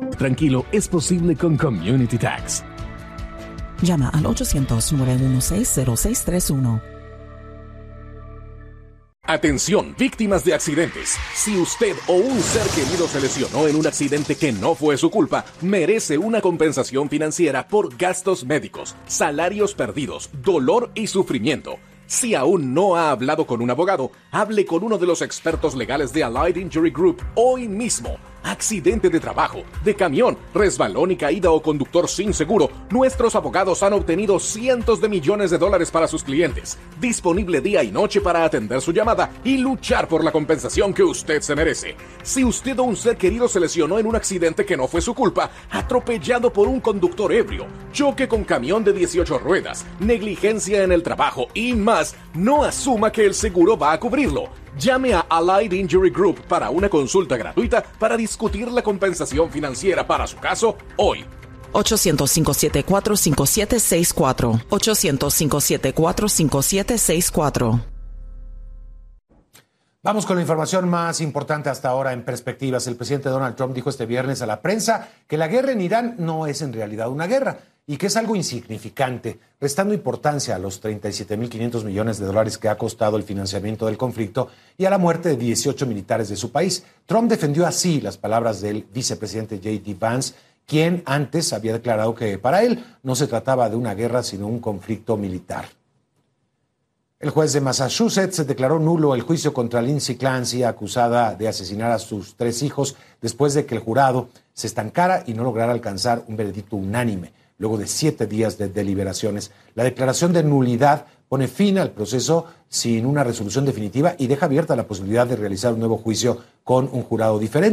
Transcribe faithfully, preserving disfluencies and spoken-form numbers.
Tranquilo, es posible con Community Tax. Llama al ochocientos, nueve uno seis, cero seis tres uno. Atención, víctimas de accidentes. Si usted o un ser querido se lesionó en un accidente que no fue su culpa, merece una compensación financiera por gastos médicos, salarios perdidos, dolor y sufrimiento. Si aún no ha hablado con un abogado, hable con uno de los expertos legales de Allied Injury Group hoy mismo. Accidente de trabajo, de camión, resbalón y caída o conductor sin seguro, nuestros abogados han obtenido cientos de millones de dólares para sus clientes. Disponible día y noche para atender su llamada y luchar por la compensación que usted se merece. Si usted o un ser querido se lesionó en un accidente que no fue su culpa, atropellado por un conductor ebrio, choque con camión de dieciocho ruedas, negligencia en el trabajo y más, no asuma que el seguro va a cubrirlo. Llame a Allied Injury Group para una consulta gratuita para discutir la compensación financiera para su caso hoy. ochocientos, cinco siete cuatro, cinco siete seis cuatro. ochocientos, cinco siete cuatro, cinco siete seis cuatro. Vamos con la información más importante hasta ahora en perspectivas. El presidente Donald Trump dijo este viernes a la prensa que la guerra en Irán no es en realidad una guerra y que es algo insignificante, restando importancia a los treinta y siete mil quinientos millones de dólares que ha costado el financiamiento del conflicto y a la muerte de dieciocho militares de su país. Trump defendió así las palabras del vicepresidente J D Vance, quien antes había declarado que para él no se trataba de una guerra sino un conflicto militar. El juez de Massachusetts declaró nulo el juicio contra Lindsay Clancy, acusada de asesinar a sus tres hijos, después de que el jurado se estancara y no lograra alcanzar un veredicto unánime, luego de siete días de deliberaciones. La declaración de nulidad pone fin al proceso sin una resolución definitiva y deja abierta la posibilidad de realizar un nuevo juicio con un jurado diferente.